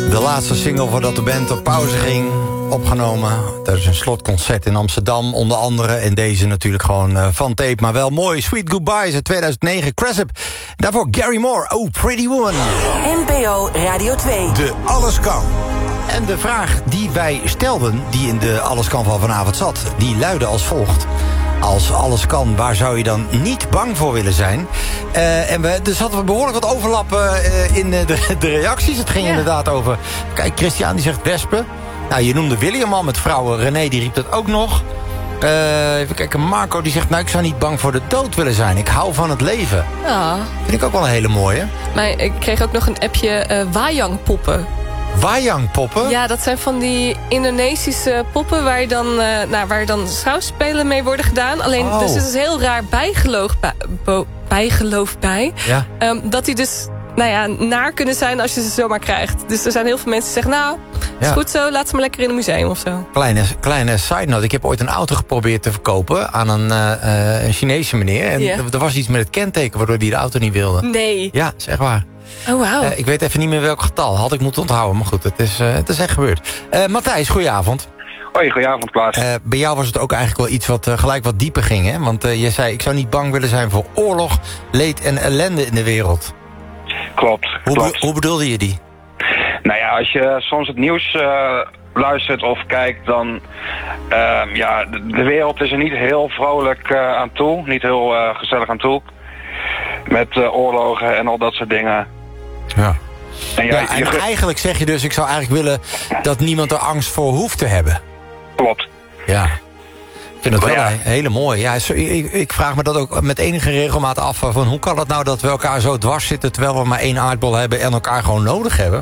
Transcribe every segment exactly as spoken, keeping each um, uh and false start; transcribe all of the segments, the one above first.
De laatste single voordat de band op pauze ging, opgenomen. Er is een slotconcert in Amsterdam, onder andere. En deze natuurlijk gewoon uh, van tape, maar wel mooi. Sweet Goodbyes uit tweeduizend negen, Cressip. Daarvoor Gary Moore, Oh Pretty Woman. N P O Radio twee. De Alles Kan. En de vraag die wij stelden, die in de Alles Kan van vanavond zat, die luidde als volgt. Als alles kan, waar zou je dan niet bang voor willen zijn? Uh, en we, dus hadden we behoorlijk wat overlappen uh, in de, de reacties. Het ging ja. inderdaad over... Kijk, Christian die zegt wespen. Nou, je noemde William al met vrouwen. René die riep dat ook nog. Uh, even kijken, Marco die zegt... Nou, ik zou niet bang voor de dood willen zijn. Ik hou van het leven. Ja. Vind ik ook wel een hele mooie. Maar ik kreeg ook nog een appje uh, wayang-poppen. Wayang-poppen? Ja, dat zijn van die Indonesische poppen waar je dan, uh, nou, waar dan schouwspelen mee worden gedaan. Alleen, oh. er zit dus heel raar bijgeloof bij, bo, bijgeloof bij. Ja. Um, dat die dus, nou ja, naar kunnen zijn als je ze zomaar krijgt. Dus er zijn heel veel mensen die zeggen, nou, is ja. goed zo, laat ze maar lekker in een museum of zo. Kleine, kleine side note, ik heb ooit een auto geprobeerd te verkopen aan een, uh, een Chinese meneer. En yeah. er was iets met het kenteken waardoor hij de auto niet wilde. Nee. Ja, is echt waar. Oh, wauw. Uh, ik weet even niet meer welk getal. Had ik moeten onthouden, maar goed, het is, uh, het is echt gebeurd. Uh, Matthijs, goedenavond. Hoi, goedenavond Klaas. Uh, bij jou was het ook eigenlijk wel iets wat uh, gelijk wat dieper ging, hè? Want uh, je zei, ik zou niet bang willen zijn voor oorlog, leed en ellende in de wereld. Klopt, Hoe, klopt. Be- hoe bedoelde je die? Nou ja, als je soms het nieuws uh, luistert of kijkt, dan... Uh, ja, de, de wereld is er niet heel vrolijk uh, aan toe. Niet heel uh, gezellig aan toe. Met uh, oorlogen en al dat soort dingen. Ja. En, ja, ja, en je... eigenlijk zeg je dus, ik zou eigenlijk willen dat niemand er angst voor hoeft te hebben. Klopt. Ja. Ik vind het wel ja. hele mooi. Ja, ik, ik vraag me dat ook met enige regelmaat af van hoe kan het nou dat we elkaar zo dwars zitten terwijl we maar één aardbol hebben en elkaar gewoon nodig hebben?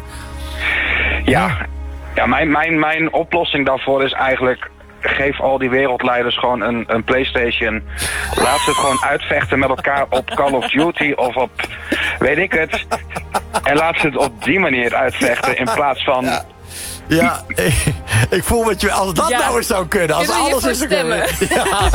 Ja, ja mijn, mijn, mijn oplossing daarvoor is eigenlijk... Geef al die wereldleiders gewoon een, een PlayStation. Laat ze het gewoon uitvechten met elkaar op Call of Duty of op weet ik het. En laat ze het op die manier uitvechten in plaats van... Ja, ja ik, ik voel met je als dat ja. nou eens zou kunnen. Als alles is te kunnen. Ja.